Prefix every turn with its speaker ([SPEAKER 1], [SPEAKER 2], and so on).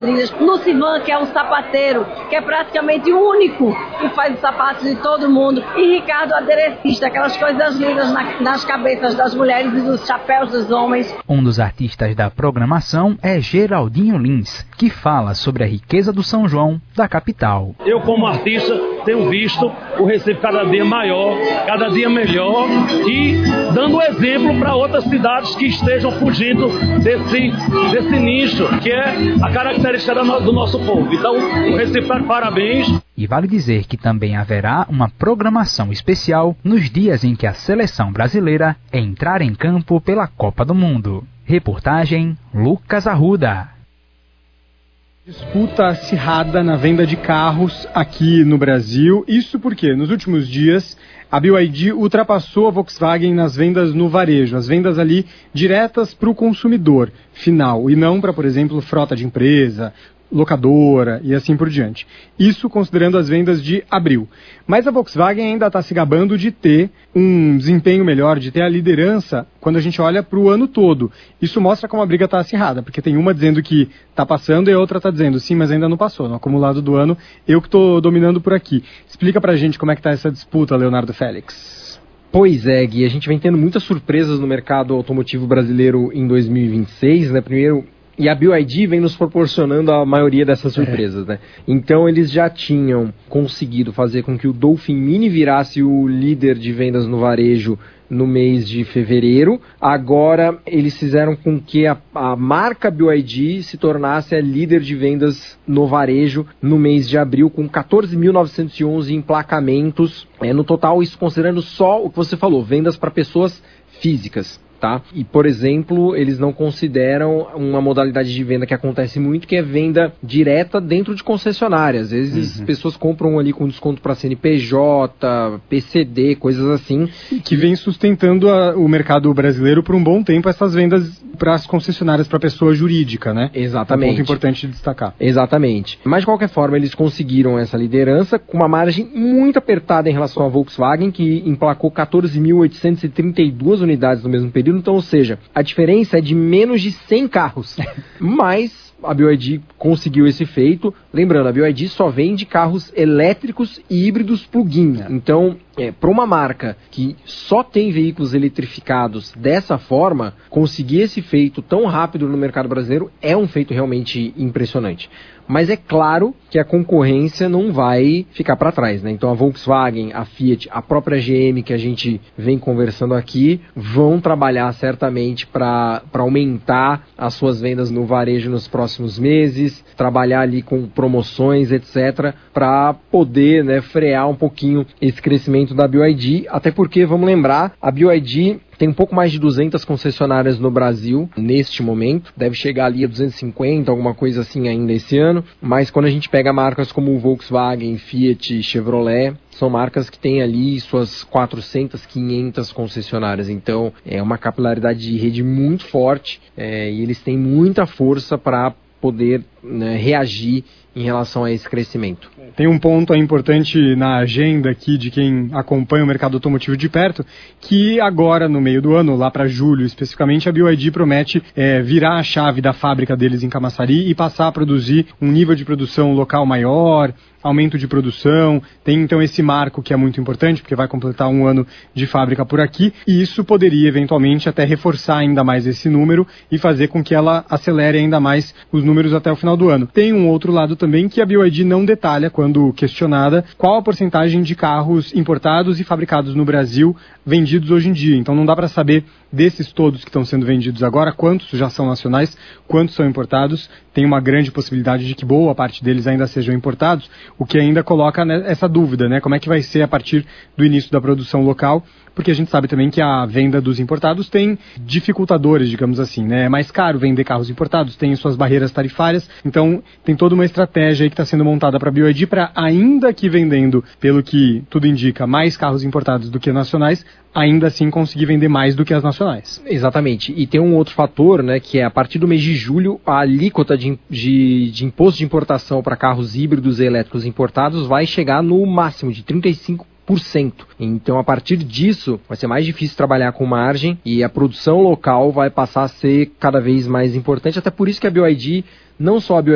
[SPEAKER 1] No Sivan, que é um sapateiro, que é praticamente o único que faz os sapatos de todo mundo. E Ricardo aderecista, aquelas coisas lindas nas cabeças das mulheres e dos chapéus dos homens.
[SPEAKER 2] Um dos artistas da programação é Geraldinho Lins, que fala sobre a riqueza do São João da capital.
[SPEAKER 3] Eu, como artista, tenho visto o Recife cada dia maior, cada dia melhor e dando exemplo para outras cidades que estejam fugindo desse nicho, que é a característica do nosso povo. Então, o Recife está de parabéns.
[SPEAKER 2] E vale dizer que também haverá uma programação especial nos dias em que a seleção brasileira entrar em campo pela Copa do Mundo. Reportagem Lucas Arruda.
[SPEAKER 4] Disputa acirrada na venda de carros aqui no Brasil. Isso porque, nos últimos dias, a BYD ultrapassou a Volkswagen nas vendas no varejo, as vendas ali diretas para o consumidor final e não para, por exemplo, frota de empresa, locadora e assim por diante. Isso considerando as vendas de abril. Mas a Volkswagen ainda está se gabando de ter um desempenho melhor, de ter a liderança quando a gente olha para o ano todo. Isso mostra como a briga está acirrada, porque tem uma dizendo que está passando e a outra está dizendo sim, mas ainda não passou. No acumulado do ano, eu que estou dominando por aqui. Explica para a gente como é que está essa disputa, Leonardo Félix.
[SPEAKER 5] Pois é, Gui, a gente vem tendo muitas surpresas no mercado automotivo brasileiro em 2026, né? Primeiro, e a BYD vem nos proporcionando a maioria dessas surpresas, né? Então eles já tinham conseguido fazer com que o Dolphin Mini virasse o líder de vendas no varejo no mês de fevereiro. Agora eles fizeram com que a marca BYD se tornasse a líder de vendas no varejo no mês de abril, com 14.911 emplacamentos. No total, isso considerando só o que você falou, vendas para pessoas físicas. Tá? E, por exemplo, eles não consideram uma modalidade de venda que acontece muito, que é venda direta dentro de concessionárias. Às vezes pessoas compram ali com desconto para CNPJ, PCD, coisas assim.
[SPEAKER 4] Que vem sustentando o mercado brasileiro por um bom tempo, essas vendas para as concessionárias para pessoa jurídica, né?
[SPEAKER 5] Exatamente.
[SPEAKER 4] É um ponto importante de destacar.
[SPEAKER 5] Exatamente. Mas, de qualquer forma, eles conseguiram essa liderança com uma margem muito apertada em relação à Volkswagen, que emplacou 14.832 unidades no mesmo período. Então, ou seja, a diferença é de menos de 100 carros. Mas a BYD conseguiu esse feito. Lembrando, a BYD só vende carros elétricos e híbridos plug-in. Então, para uma marca que só tem veículos eletrificados dessa forma, conseguir esse feito tão rápido no mercado brasileiro é um feito realmente impressionante. Mas é claro que a concorrência não vai ficar para trás, né? Então a Volkswagen, a Fiat, a própria GM que a gente vem conversando aqui, vão trabalhar certamente para aumentar as suas vendas no varejo nos próximos meses, trabalhar ali com promoções, etc., para poder, né, frear um pouquinho esse crescimento da BYD, até porque, vamos lembrar, a BYD tem um pouco mais de 200 concessionárias no Brasil neste momento, deve chegar ali a 250, alguma coisa assim ainda esse ano, mas quando a gente pega marcas como Volkswagen, Fiat, Chevrolet, são marcas que têm ali suas 400, 500 concessionárias, então é uma capilaridade de rede muito forte e eles têm muita força para poder, né, reagir em relação a esse crescimento.
[SPEAKER 4] Tem um ponto importante na agenda aqui de quem acompanha o mercado automotivo de perto, que agora, no meio do ano, lá para julho especificamente, a BYD promete virar a chave da fábrica deles em Camaçari e passar a produzir um nível de produção local maior, aumento de produção. Tem então esse marco que é muito importante, porque vai completar um ano de fábrica por aqui, e isso poderia eventualmente até reforçar ainda mais esse número e fazer com que ela acelere ainda mais os números até o final do ano. Tem um outro lado também que a BYD não detalha quando questionada qual a porcentagem de carros importados e fabricados no Brasil vendidos hoje em dia. Então não dá para saber desses todos que estão sendo vendidos agora, quantos já são nacionais, quantos são importados. Tem uma grande possibilidade de que boa parte deles ainda sejam importados, o que ainda coloca essa dúvida, né? Como é que vai ser a partir do início da produção local, porque a gente sabe também que a venda dos importados tem dificultadores, digamos assim, né? É mais caro vender carros importados, tem suas barreiras tarifárias, então tem toda uma estratégia aí que está sendo montada para a BYD para, ainda que vendendo, pelo que tudo indica, mais carros importados do que nacionais, ainda assim conseguir vender mais do que as nacionais.
[SPEAKER 5] Exatamente. E tem um outro fator, né, que é a partir do mês de julho, a alíquota de imposto de importação para carros híbridos e elétricos importados vai chegar no máximo de 35%. Então, a partir disso, vai ser mais difícil trabalhar com margem e a produção local vai passar a ser cada vez mais importante. Até por isso que a BYD, não só a BYD,